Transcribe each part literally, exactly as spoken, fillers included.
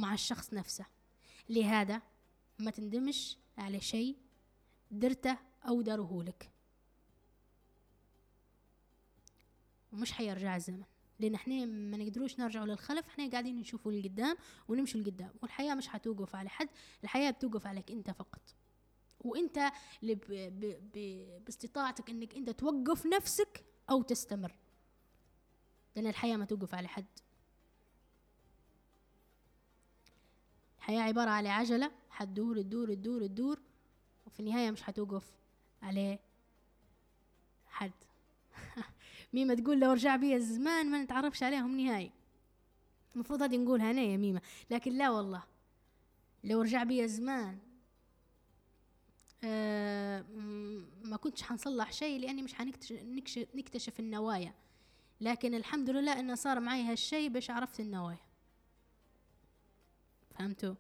مع الشخص نفسه. لهذا ما تندمش على شيء درته أو داره لك، ومش حيرجع الزمن، لأن احنا ما نقدروش نرجعوا للخلف، احنا قاعدين نشوفوا لقدام ونمشوا لقدام، والحياة مش هتوقف على حد، الحياة بتوقف عليك انت فقط، وانت اللي ب... ب... ب... باستطاعتك انك انت توقف نفسك او تستمر، لأن الحياة ما توقف على حد. الحياة عبارة على عجلة حتدور تدور تدور تدور، وفي النهاية مش حتوقف عليه حد. ميمة تقول لو رجع بي الزمان ما نتعرفش عليهم نهائي. المفروض هذه نقولها أنا يا ميمة، لكن لا والله، لو رجع بي الزمان آه ما كنتش حنصلح شيء، لأني مش حنكتشف نكتشف النوايا، لكن الحمد لله إنه صار معي هالشيء باش عرفت النوايا. فهمتوا؟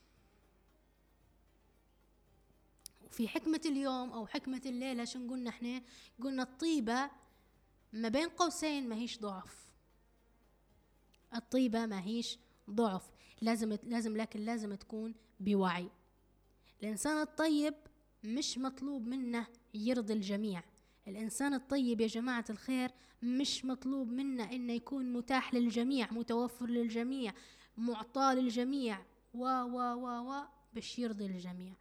وفي حكمة اليوم أو حكمة الليلة شو قلنا احنا؟ قلنا الطيبة ما بين قوسين ما هيش ضعف، الطيبة ما هيش ضعف، لازم لازم لكن لازم تكون بوعي. الإنسان الطيب مش مطلوب منه يرضي الجميع، الإنسان الطيب يا جماعة الخير مش مطلوب منه إنه يكون متاح للجميع، متوفر للجميع، معطى للجميع، و و و و باش يرضي الجميع.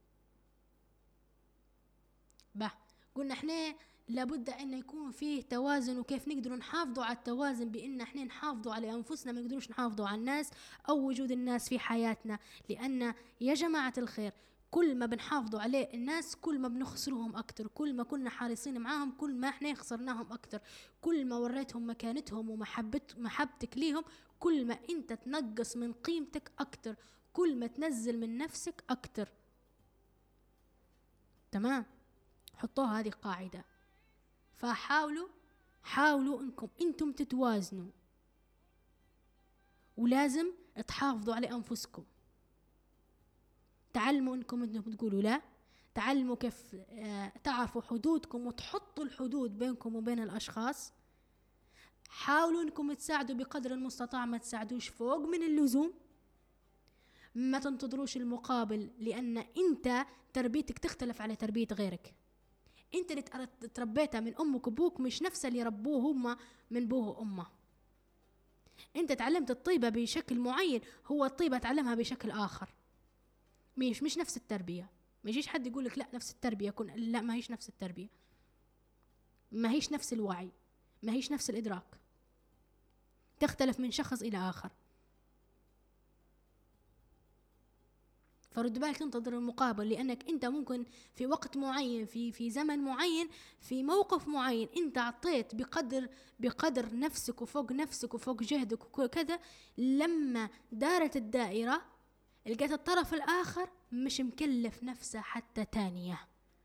به قلنا احنا لابد ان يكون فيه توازن، وكيف نقدر نحافظوا على التوازن؟ بان احنا نحافظوا على انفسنا، ما نقدروش نحافظوا على الناس او وجود الناس في حياتنا، لان يا جماعة الخير كل ما بنحافظوا عليه الناس كل ما بنخسرهم اكتر، كل ما كنا حريصين معاهم كل ما احنا خسرناهم اكتر، كل ما وريتهم مكانتهم ومحبت محبتك ليهم كل ما انت تنقص من قيمتك اكتر، كل ما تنزل من نفسك اكتر. تمام؟ حطوها هذه قاعدة، فحاولوا حاولوا انكم انتم تتوازنوا، ولازم تحافظوا على انفسكم، تعلموا انكم انتم تقولوا لا، تعلموا كيف اه تعرفوا حدودكم وتحطوا الحدود بينكم وبين الاشخاص، حاولوا انكم تساعدوا بقدر المستطاع، ما تساعدوش فوق من اللزوم، ما تنتظروش المقابل، لان انت تربيتك تختلف على تربية غيرك، انت اللي تربيتها من امك وابوك مش نفس اللي ربوه هما من بوه وامه. انت تعلمت الطيبة بشكل معين، هو الطيبة تعلمها بشكل اخر، مش مش نفس التربية. ما يجيش حد يقولك لا نفس التربية، كن لا ما هيش نفس التربية، ما هيش نفس الوعي، ما هيش نفس الادراك، تختلف من شخص الى اخر. فرد بالك تنتظر المقابل، لأنك أنت ممكن في وقت معين في في زمن معين في موقف معين أنت عطيت بقدر بقدر نفسك وفوق نفسك وفوق جهدك وكذا، لما دارت الدائرة لقيت الطرف الآخر مش مكلف نفسه حتى تانية.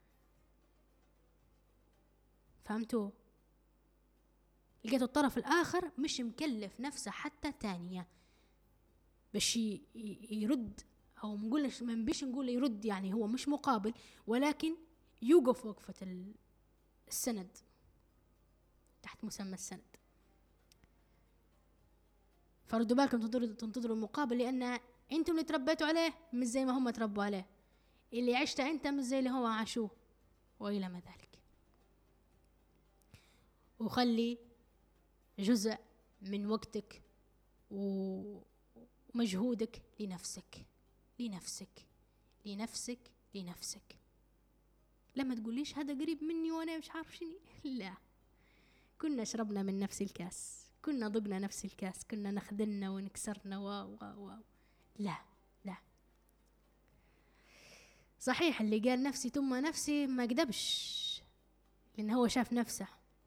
فهمتوا؟ لقيت الطرف الآخر مش مكلف نفسه حتى تانية باش يرد، أو منقولش ما نبيش نقول يرد، يعني هو مش مقابل ولكن يوقف وقفة السند تحت مسمى السند. فردوا بالكم تنتظروا تنتظروا المقابل، لأن أنتم اللي تربيتوا عليه مش زي ما هم تربوا عليه، اللي عشته أنت مش زي اللي هو عاشوه، وإلى ما ذلك. وخلي جزء من وقتك ومجهودك لنفسك لنفسك لنفسك لنفسك. لما تقوليش هذا قريب مني وانا مش عارف شني، لا، كنا شربنا من نفس الكاس، كنا ضقنا نفس الكاس، كنا نخدلنا ونكسرنا و و و لا لا. صحيح اللي قال نفسي ثم نفسي ما كدبش، لان هو شاف نفسه،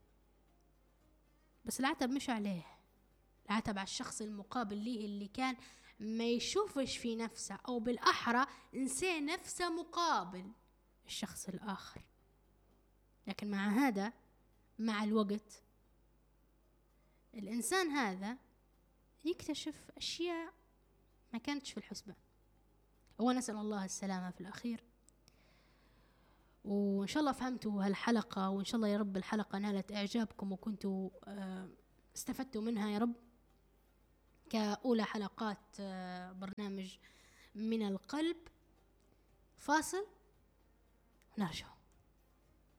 بس العتب مش عليه، العتب على الشخص المقابل ليه اللي كان ما يشوفش في نفسه، أو بالأحرى نسي نفسه مقابل الشخص الآخر. لكن مع هذا مع الوقت الإنسان هذا يكتشف أشياء ما كانتش في الحسبان، ونسأل الله السلامة في الأخير. وإن شاء الله فهمتوا هالحلقة، وإن شاء الله يا رب الحلقة نالت إعجابكم وكنتوا استفدتوا منها يا رب، كأولى حلقات برنامج خارج من القلب. فاصل نرجع.